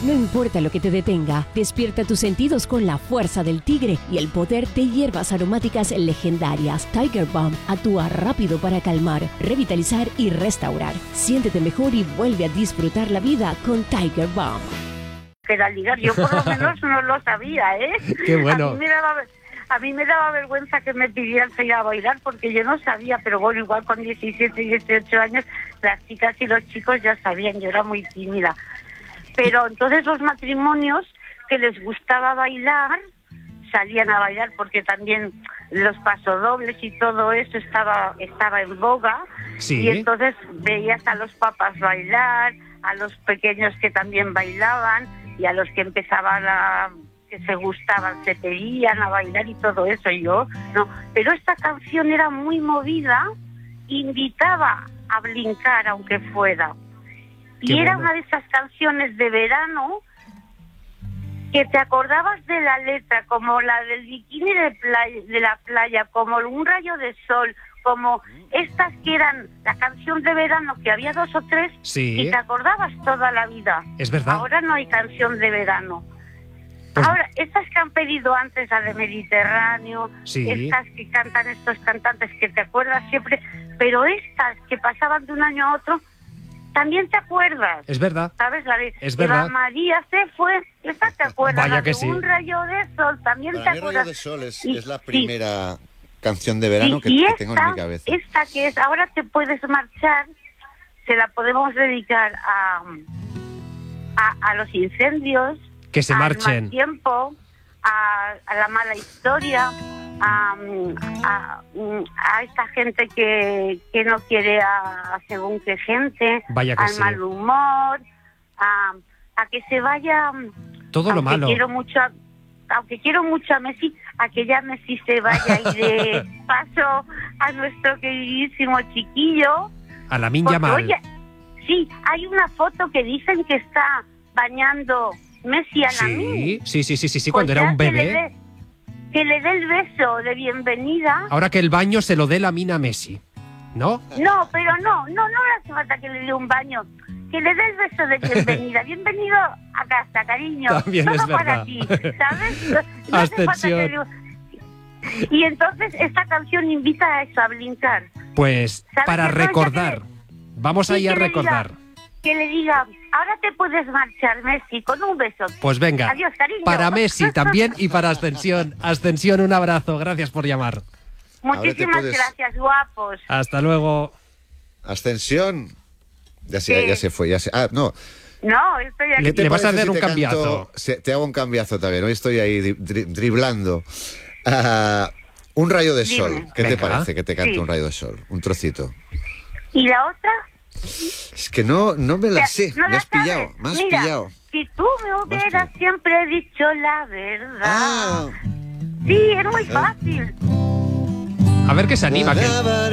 No importa lo que te detenga, despierta tus sentidos con la fuerza del tigre y el poder de hierbas aromáticas legendarias. Tiger Balm actúa rápido para calmar, revitalizar y restaurar. Siéntete mejor y vuelve a disfrutar la vida con Tiger Balm. Era ligar, yo por lo menos no lo sabía, ¿eh? Qué bueno. A mí me daba vergüenza que me pidieran salir a bailar porque yo no sabía, pero bueno, igual con 17 y 18 años las chicas y los chicos ya sabían, yo era muy tímida. Pero entonces los matrimonios que les gustaba bailar, salían a bailar porque también los pasodobles y todo eso estaba en boga. Sí. Y entonces veías a los papás bailar, a los pequeños que también bailaban y a los que empezaban que se gustaban, se pedían a bailar y todo eso. Y yo, no. Pero esta canción era muy movida, invitaba a brincar aunque fuera. Y era una de esas canciones de verano que te acordabas de la letra, como la del bikini de la playa, como un rayo de sol, como estas que eran la canción de verano, que había 2 o 3, Sí. y te acordabas toda la vida. Es verdad. Ahora no hay canción de verano. Pues... Ahora, estas que han pedido antes, la de Mediterráneo, Sí. estas que cantan estos cantantes que te acuerdas siempre, pero estas que pasaban de un año a otro, también te acuerdas. Es verdad. ¿Sabes? La de Es verdad. Eva María se fue, esta te acuerdas. Vaya La que de sí. Un rayo de sol, también Para te mí, acuerdas. Rayo de Sol es la Sí. primera canción de verano Y que tengo en mi cabeza. Esta que es Ahora te puedes marchar, se la podemos dedicar a los incendios, Que se al marchen. mal tiempo, a la mala historia, a esta gente que no quiere a según qué gente, Vaya que al sí. mal humor, a que se vaya Todo lo malo. Aunque quiero mucho a Messi, a que ya Messi se vaya y de paso a nuestro queridísimo chiquillo. A la Lamine Porque, Yamal. oye, sí, hay una foto que dicen que está bañando Messi a Lamine. Sí, cuando Pues era ya un bebé. Que le dé el beso de bienvenida. Ahora que el baño se lo dé Lamine a Messi, ¿no? No, pero no le hace falta que le dé un baño. Que le dé el beso de bienvenida. Bienvenido a casa, cariño. También todo es para verdad. ti, ¿sabes? No hace falta que le... Y entonces esta canción invita a eso, a brincar. Pues ¿Sabes para qué cosa recordar. Vamos Sí, ahí a que le recordar. Que le diga, ahora te puedes marchar, Messi, con un beso. Pues venga. Adiós, cariño. Para Messi también y para Ascensión. Ascensión, un abrazo. Gracias por llamar. Muchísimas gracias, guapos. Hasta luego. Ascensión. Ya se fue. No. No, estoy aquí. Le vas a hacer un te cambiazo. Te hago un cambiazo también. Hoy estoy ahí driblando. Un rayo de sol. ¿Qué te parece que te cante un rayo de sol? Un trocito. ¿Y la otra? Es que no me la sé. ¿No Me la has pillado. sabes? Me has Mira, pillado. Si tú me hubieras siempre dicho la verdad. Sí, es muy fácil. A ver qué se anima.